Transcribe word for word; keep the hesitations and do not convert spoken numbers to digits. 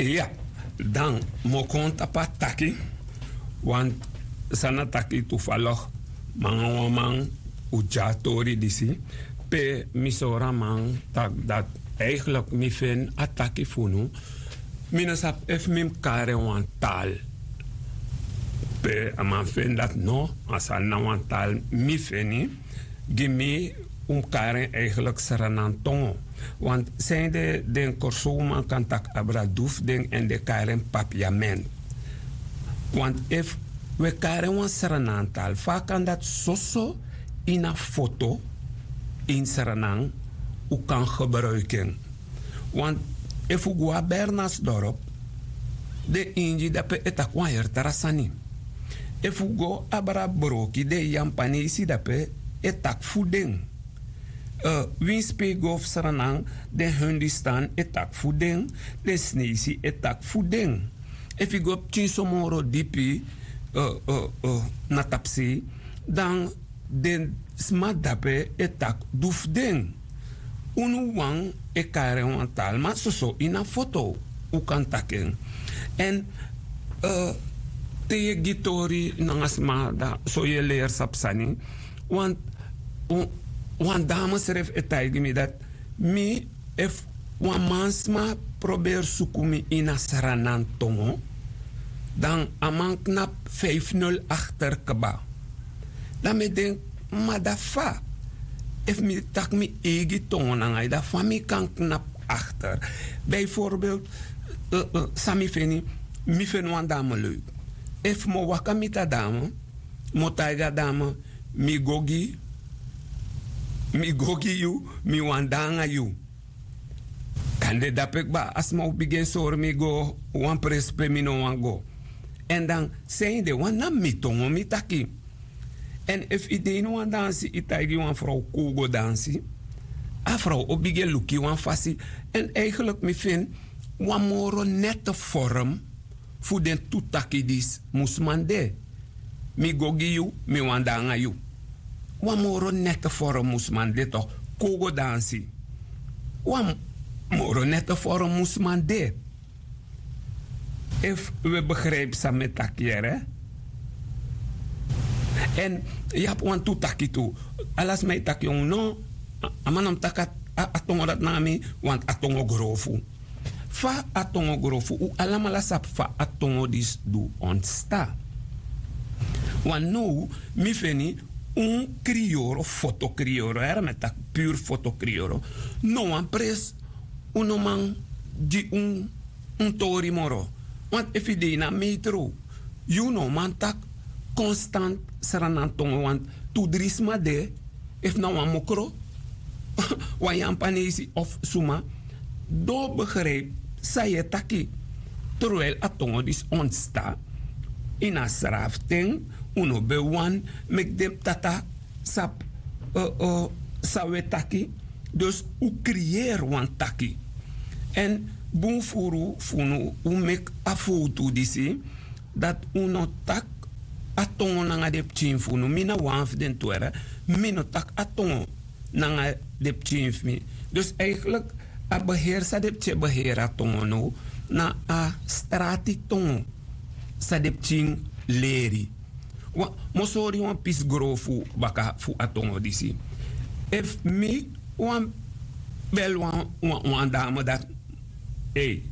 Ja, dan mo konta pa taki, want sana taki toevallig mga man ujatori disi, pe misora man tak dat eigenlijk mi fin ataki funu, minasap ef mim kare wan taal. Pe aman fin dat no, asal na wan taal mi fini, gimi um kare eigenlijk saranan tongo. Want zijn de den korsoman kan tak abradouf den en de karen papiament. Want if we karen wan saranantal, vaak kan dat soso in een foto in saranang u kan gebruiken. Want if u gwa Bernasdorp, de inji dat pe etak wan her tarasani. If u go abra broki de jampanisi dat pe etak fudeng. Uh, Winspe gof saranang de Hundistan etak fudeng, de Snesi etak fudeng. If you go chinsomoro dipi uh, uh, uh, natapsi, dan den smadape etak dufdeng. Unu wang e kare wan tal, maar so so in een foto u kan taken. En uh, te je gitori nangasma da so je leer sapsani, want uh, wan dames ref etai gimi dat mi ef wan mansma probeer sukumi ina saranan tongo, dan aman knap vijf nul achter keba. Dan me denk, ma da fa. Ef mi tak mi egi tongo nangai, da fa mi kan knap achter. Bijvoorbeeld, uh, uh, sami feni, mi fen wan dame leuk. Ef mo waka mi ta dame, mo taiga dame, mi gogi, mi gogi you, mi wandanga you. Kan de dapek ba, as ma begin sor mi go, wan prespe mi no wan go. En dan zijn de wan na mi tongo mi taki. En if ide no wan dansi, itagi wan vrouw kogo dansi. A vrouw op begin luki wan fasi. En eigenlijk mi vind, wan moro nette vorm, voor den tutaki dis, musmande. Mi gogi you, mi wandanga you. Wan moro nette vorm musman de toch kogo dansi. Wan moro nette vorm musman de. If we begrijpen sa met takiere. En je hebt wan tu taki tu. Alas mij tak jong no. Amanam takat atongo dat nami want atongo grofu. Fa atongo grofu. U alamala sap fa atongo dis du ontsta. Wan no mi feni un crioro, foto crioro, era met dat puur foto crioro. No an pres, uno man di un, un tori moro. Want if je die na metro, you know man tak constant saranantongo, want tu drisma de, if na wan mokro, wan jampanesi of suma, do begrijp, sa je taki, terwijl atongo dis ontsta, in a srafting, uno be wan mek dem tata sap uh, uh, sawe taki, dus u creëer wan taki. En boom furu funu u mek a foto disi dat uno tak atongo nanga dep chin funu mina wanf den tuere mino tak atongo nanga dep chin mi. Dus eigenlijk a beheer sa dep che beheer atongo no na a strati tongo sa dep chin leri. Wa mosori wan pis grofu baka fu atongo disi. If mi wan bel wan wan dame dat hey